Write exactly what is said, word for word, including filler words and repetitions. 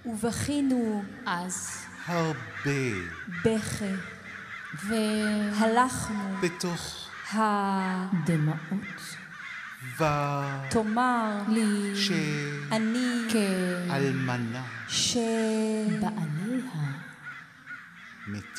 ובכינו אז הרבה בכי, והלכנו בתוך הדמעות. ותאמר לי אני כאלמנה שבעליה מתים.